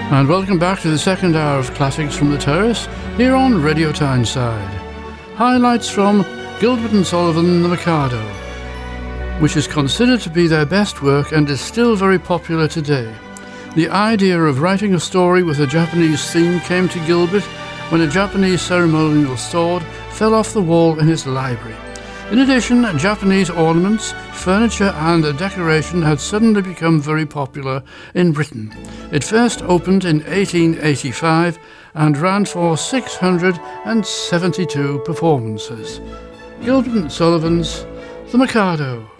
And welcome back to the second hour of Classics from the Terrace, here on Radio Tyneside. Highlights from Gilbert and Sullivan, The Mikado, which is considered to be their best work and is still very popular today. The idea of writing a story with a Japanese theme came to Gilbert when a Japanese ceremonial sword fell off the wall in his library. In addition, Japanese ornaments, furniture and decoration had suddenly become very popular in Britain. It first opened in 1885 and ran for 672 performances. Gilbert and Sullivan's The Mikado.